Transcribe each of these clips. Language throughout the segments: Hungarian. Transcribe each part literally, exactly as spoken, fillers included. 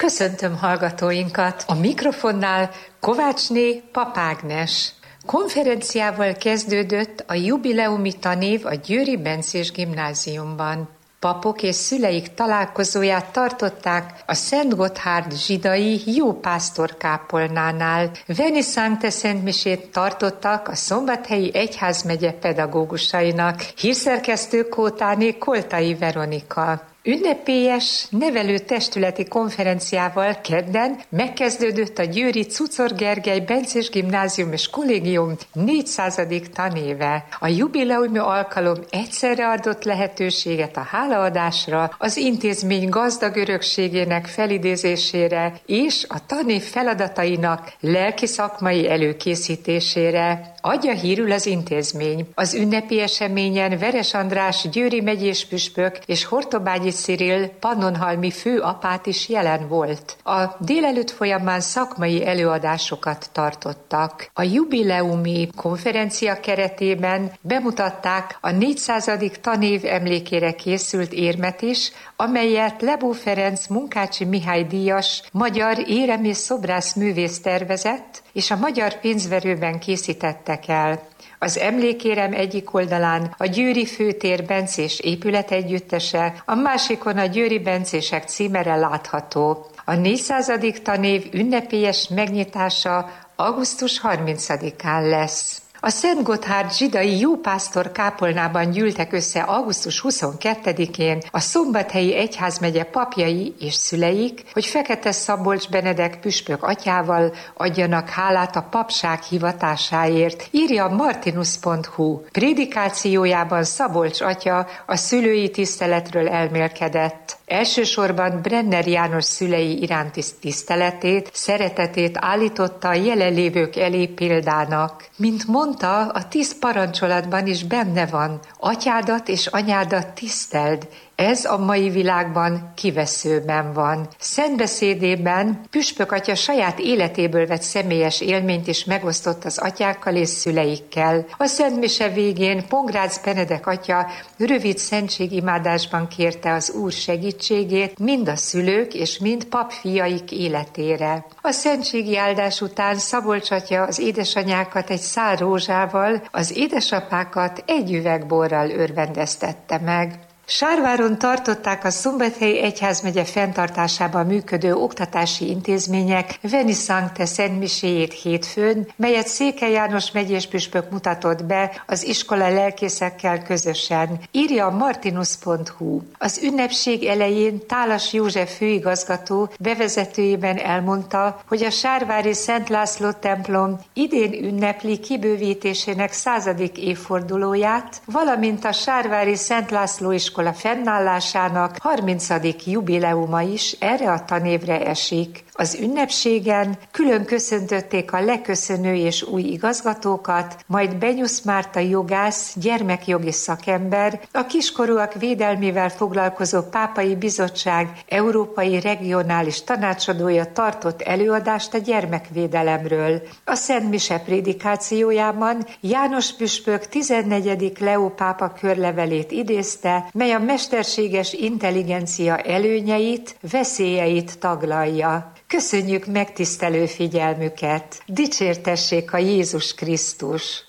Köszöntöm hallgatóinkat! A mikrofonnál Kovácsné Pap Ágnes. Konferenciával kezdődött a jubileumi tanév a Győri Bencés Gimnáziumban. Papok és szüleik találkozóját tartották a Szent Gotthárd zsidai Jópásztor kápolnánál. Veni Sancte szentmisét tartottak a Szombathelyi Egyházmegye pedagógusainak. Hírszerkesztő Kótáné Koltai Veronika. Ünnepélyes nevelő testületi konferenciával kedden megkezdődött a győri Czuczor Gergely Bencés Gimnázium és Kollégium négyszázadik tanéve. A jubileumi alkalom egyszerre adott lehetőséget a hálaadásra, az intézmény gazdag örökségének felidézésére és a tanév feladatainak lelki-szakmai előkészítésére. Adja hírül az intézmény. Az ünnepi eseményen Veres András győri megyés püspök és Hortobágyi Cyril pannonhalmi főapát is jelen volt. A délelőtt folyamán szakmai előadásokat tartottak. A jubileumi konferencia keretében bemutatták a négyszázadik tanév emlékére készült érmet is, amelyet Lebó Ferenc Munkácsi Mihály díjas magyar érem- és szobrász művész tervezett, és a Magyar Pénzverőben készítettek el. Az emlékérem egyik oldalán a Győri Főtér bencés épület együttese, a másikon a Győri bencések címere látható. A négyszázadik tanév ünnepélyes megnyitása augusztus harmincadikán lesz. A Szent Gotthárd zsidai Jópásztor kápolnában gyűltek össze augusztus huszonkettedikén a Szombathelyi Egyházmegye papjai és szüleik, hogy Fekete Szabolcs Benedek püspök atyával adjanak hálát a papság hivatásáért, írja martinus pont hu. Prédikációjában Szabolcs atya a szülői tiszteletről elmélkedett. Elsősorban Brenner János szülei iránti tiszteletét, szeretetét állította a jelenlévők elé példának. Mint mondta, a tíz parancsolatban is benne van, atyádat és anyádat tiszteld. Ez a mai világban kiveszőben van. Szentbeszédében püspök atya saját életéből vett személyes élményt is megosztott az atyákkal és szüleikkel. A szentmise végén Pongrácz Benedek atya rövid szentségimádásban kérte az Úr segítségét mind a szülők és mind papfiaik életére. A szentségi áldás után Szabolcs atya az édesanyákat egy szál rózsával, az édesapákat egy üveg borral örvendeztette meg. Sárváron tartották a Szombathelyi Egyházmegye fenntartásában működő oktatási intézmények Veni Sancte szentmiséjét hétfőn, melyet Székely János megyés püspök mutatott be az iskola lelkészekkel közösen, írja a martinus pont hu. Az ünnepség elején Tálas József főigazgató bevezetőjében elmondta, hogy a sárvári Szent László templom idén ünnepli kibővítésének századik évfordulóját, valamint a sárvári Szent László iskola a fennállásának harmincadik jubileuma is erre a tanévre esik. Az ünnepségen külön köszöntötték a leköszönő és új igazgatókat, majd Benyusz Márta jogász, gyermekjogi szakember, a kiskorúak védelmével foglalkozó Pápai Bizottság európai regionális tanácsadója tartott előadást a gyermekvédelemről. A Szent Mise prédikációjában János püspök tizennegyedik Leó pápa körlevelét idézte, mely a mesterséges intelligencia előnyeit, veszélyeit taglalja. Köszönjük megtisztelő figyelmüket! Dicsértessék a Jézus Krisztus!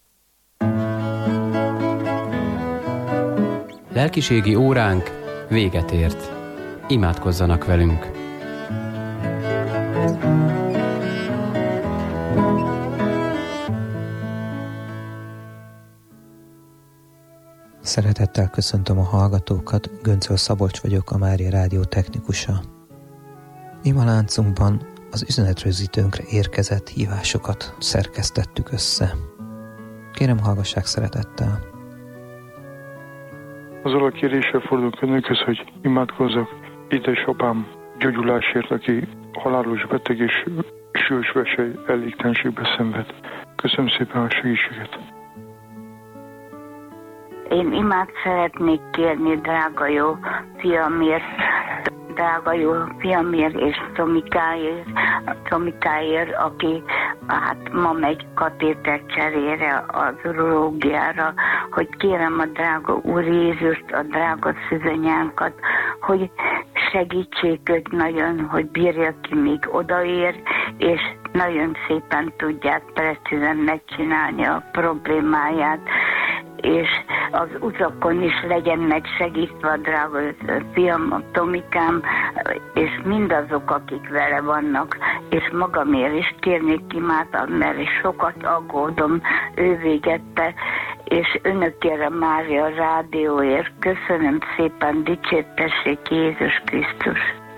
Lelkiségi óránk véget ért. Imádkozzanak velünk! Szeretettel köszöntöm a hallgatókat, Göncöl Szabolcs vagyok, a Mária Rádió technikusa. Imaláncunkban az üzenetrögzítőnkre érkezett hívásokat szerkesztettük össze. Kérem, hallgassák szeretettel. Azzal a kéréssel fordulok önökhöz, hogy imádkozzak édesapám gyógyulásért, aki halálos beteg és sős vesely elégtelenségbe szenved. Köszönöm szépen a segítséget. Én imád szeretnék kérni drága jó fiamért, drága jó fiamért és Tomikáért, Tomikáért, aki hát ma megy katéter cserére az urológiára, hogy kérem a drága Úr Jézust, a drága szűzanyánkat, hogy segítsék őt nagyon, hogy bírja ki, míg odaér, és nagyon szépen tudják precízen megcsinálni a problémáját, és az utakon is legyen megsegítve a drága fiam, a Tomikám, és mindazok, akik vele vannak, és magamért is kérnék imádtam, mert sokat aggódom ő végette, és önökére Mária Rádióért. Köszönöm szépen, dicsértessék Jézus Krisztus!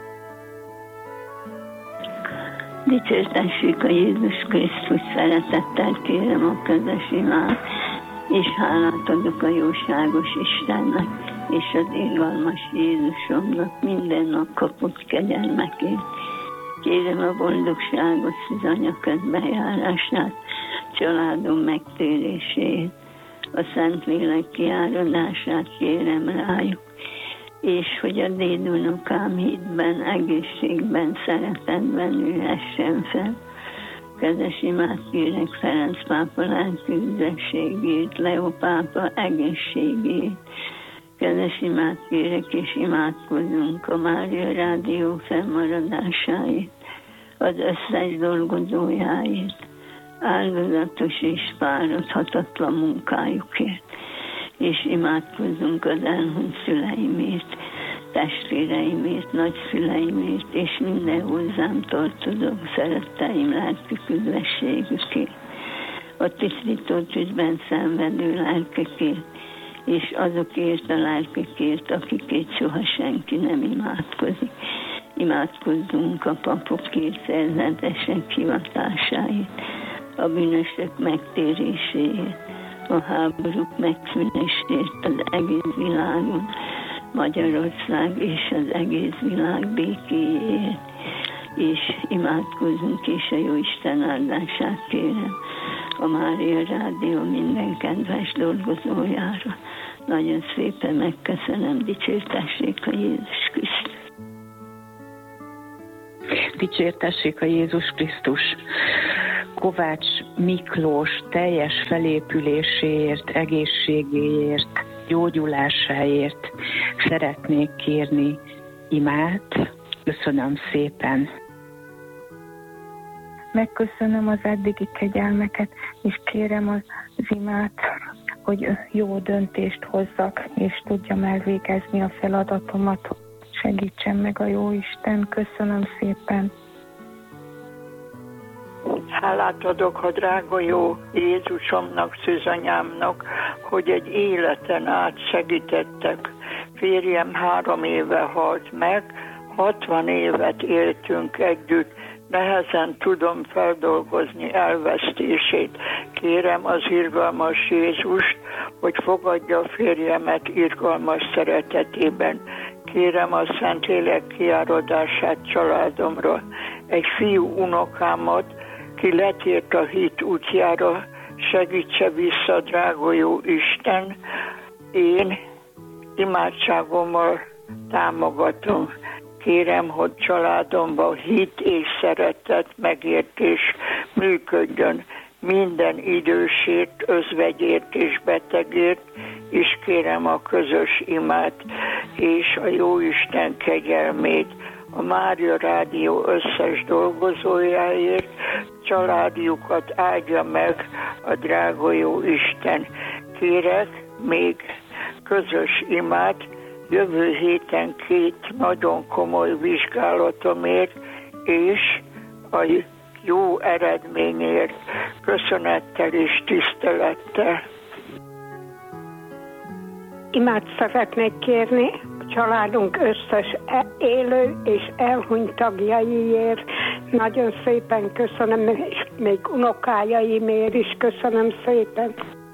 Dicsértessék a Jézus Krisztus, szeretettel kérem a közös imát, és hálát adok a jóságos Istennek, és az irgalmas Jézusomnak minden nap kapott kegyelmekért. Kérem a boldogságos Szűzanya közbejárását, családom megtérését, a Szentlélek kiáradását kérem rájuk, és hogy a dédunokám hitben, egészségben, szeretetben ülhessen fel. Kedves imát kérek Ferenc pápa lelki üdvösségét, Leó pápa egészségét. Kedves imát kérek, és imádkozunk a Mária Rádió fennmaradásáért, az összes dolgozójáért, áldozatos és fáradhatatlan munkájukért, és imádkozunk az elhunyt szüleimért, testvéreimért, nagyszüleimért, és minden hozzám tartozó szeretteim lelki üdvösségükért, a tisztító tűzben szenvedő lelkekért, és azokért a lelkekért, akikért soha senki nem imádkozik. Imádkozzunk a papokért, szerzetesek hivatásáért, a bűnösök megtéréséért, a háborúk megszűnésért az egész világon, Magyarország és az egész világ békéjéért, és imádkozunk, és a Jóisten áldását kérem a Mária Rádió minden kedves dolgozójára. Nagyon szépen megköszönöm, dicsértessék a Jézus Krisztus. Dicsértessék a Jézus Krisztus. Kovács Miklós teljes felépüléséért, egészségéért, gyógyulásáért szeretnék kérni imát. Köszönöm szépen. Megköszönöm az eddigi kegyelmeket, és kérem az imát, hogy jó döntést hozzak, és tudjam elvégezni a feladatomat. Segítsen meg a Jóisten. Köszönöm szépen. Hálát adok a drága jó Jézusomnak, Szűzanyámnak, hogy egy életen át segítettek. Férjem három éve halt meg, hatvan évet éltünk együtt, nehezen tudom feldolgozni elvesztését. Kérem az irgalmas Jézust, hogy fogadja a férjemet irgalmas szeretetében. Kérem a Szentlélek kiáradását családomra. Egy fiú unokámat, ki letért a hit útjára, segítse vissza, drága jó Isten. Én imádságommal támogatom. Kérem, hogy családomban hit és szeretet, megértés működjön minden idősért, özvegyért és betegért, és kérem a közös imát és a Jóisten kegyelmét a Mária Rádió összes dolgozójáért, családjukat áldja meg a drága jó Isten. Kérek még közös imát jövő héten két nagyon komoly vizsgálatomért és a jó eredményért. Köszönettel és tisztelettel. Imát szeretnék kérni a családunk összes élő és elhunyt tagjaiért. Nagyon szépen köszönöm, és még unokájaimért is köszönöm szépen.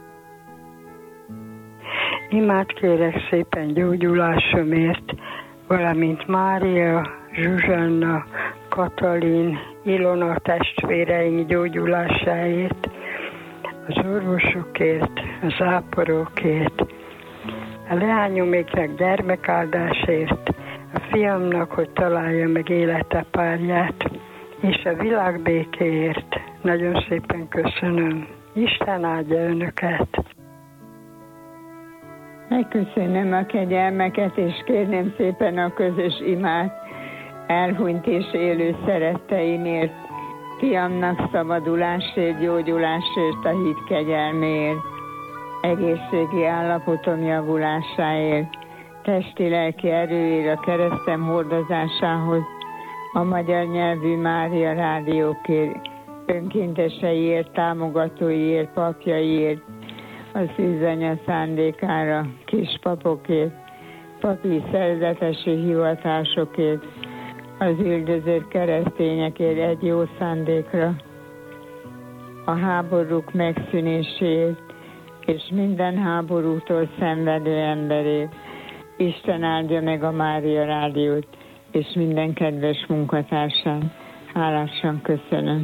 Imát kérek szépen gyógyulásomért, valamint Mária, Zsuzsanna, Katalin, Ilona testvéreink gyógyulásáért, az orvosokért, az ápolókért, a leányomiknek gyermekáldásért, a fiamnak, hogy találja meg élete párját, és a világ békéért. Nagyon szépen köszönöm. Isten áldja önöket! Megköszönöm a kegyelmeket, és kérném szépen a közös imát elhunyt és élő szeretteimért, fiamnak szabadulásért, gyógyulásért, a hit kegyelméért, egészségi állapotom javulásáért, testi-lelki erőért, a keresztem hordozásához, a magyar nyelvű Mária rádiókért, önkénteseiért, támogatóiért, papjaiért, a szűzanya szándékára, kispapokért, papi szerzetesi hivatásokért, az üldözött keresztényekért egy jó szándékra, a háborúk megszűnéséért, és minden háborútól szenvedő emberért. Isten áldja meg a Mária rádiót, és minden kedves munkatársát. Hálásan köszönöm.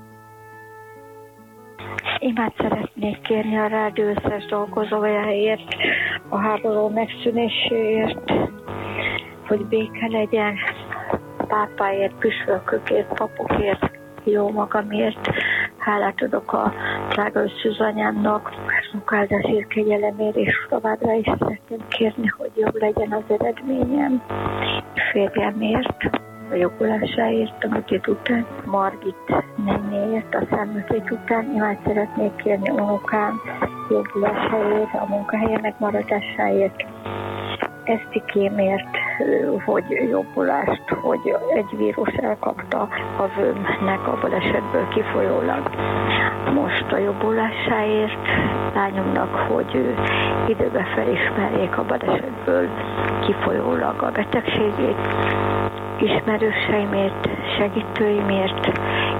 Imát szeretnék kérni a rádió összes dolgozójáért, a háború megszűnéséért, hogy béke legyen, pápáért, püspökökért, papokért, jó magamért. Hálát adok a drága összűzanyámnak, Lukáldás kegyelemért, és továbbra is szeretném kérni, hogy jobb legyen az eredményem. Férjemért, a jobbulásáért, a műtét után, Margit nennéért, a szemműtét után. Imát szeretnék kérni unokám jobbulásáért, a munkahelye megmaradásáért, Esztikémért, hogy jobbulást, hogy egy vírus elkapta a vőmnek a balesetből kifolyólag. Most a jobbulásáért, lányomnak, hogy időben felismerjék a balesetből kifolyólag a betegségét, ismerőseimért, segítőimért,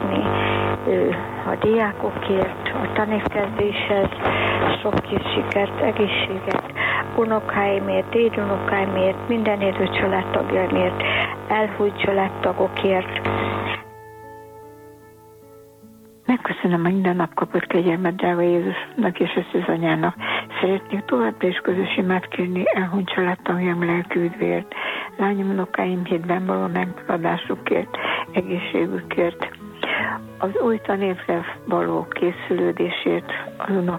a diákokért, a tanévkezdéshez, sok kis sikert, egészséget, unokáimért, dédunokáimért, minden élő családtagjaimért, elhújt családtagokért. Megköszönöm a minden nap kapott kegyelmet drága Jézusnak és a szűzanyának. Szeretnék továbbra is közös imát kérni elhunyt családtagjam lelki üdvért, lányom, unokáim hétben való megmaradásukért, egészségükért, az új tanévre való készülődésért, az